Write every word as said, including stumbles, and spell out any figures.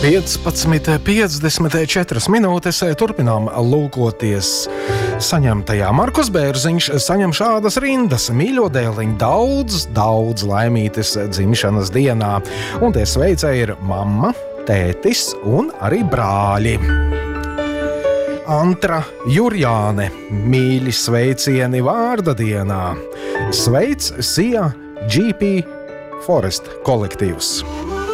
piecpadsmit piecdesmit četras minūtes turpinām lūkoties saņemtajā. Markus Bērziņš saņem šādas rindas: mīļo dēliņu, daudz, daudz laimītes dzimšanas dienā. Un tie sveicēji ir mamma, tētis un arī brāļi. Antra Jurjāne, mīļi sveicieni vārda dienā. Sveic Sija G P Forest kolektīvs.